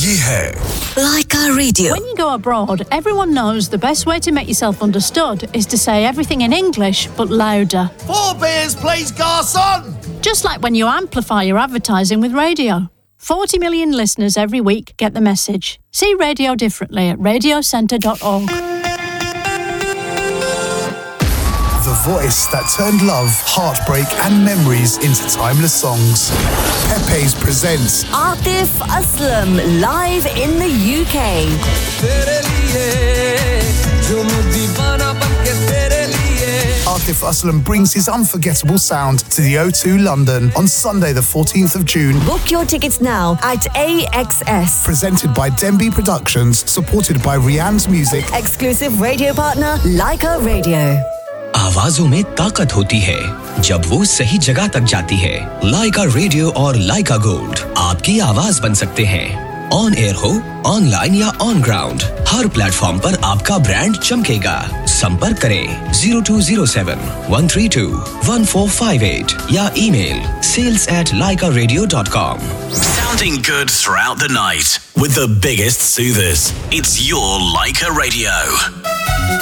ये है Laika Radio. When you go abroad, everyone knows the best way to make yourself understood is to say everything in English but louder. 4 beers, please, garçon! Just like when you amplify your advertising with radio. 40 million listeners every week get the message. See radio differently at radiocentre.org. the voice that turned love, heartbreak and memories into timeless songs. Pepe's presents Atif Aslam live in the UK. Atif Aslam brings his unforgettable sound to the O2 London on Sunday the 14th of June. Book your tickets now at AXS. Presented by Denby Productions, supported by Rianne's Music. Exclusive radio partner, Laika Radio. आवाजों में ताकत होती है जब वो सही जगह तक जाती है। लाइका रेडियो और लाइका गोल्ड आपकी आवाज बन सकते हैं। ऑन एयर हो, ऑनलाइन या ऑन ग्राउंड, हर प्लेटफॉर्म पर आपका ब्रांड चमकेगा। संपर्क करें 0207-132-1458 या email sales@laikaradio.com. Sounding good throughout the night with the biggest soothers. It's your Laika Radio.